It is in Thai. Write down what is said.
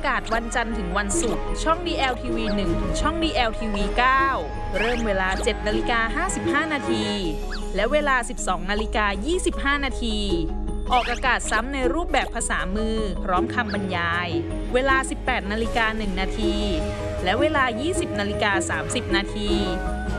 ากาศวันจันทร์ถึงวันศุกร์ช่อง DLTV 1 ถึงช่อง DLTV 9 เริ่มเวลา 7:55 นาทีและเวลา 12:25 นาทีออกอากาศซ้ำในรูปแบบภาษามือพร้อมคำบรรยายเวลา 18:01 นาทีและเวลา 20:30 นาที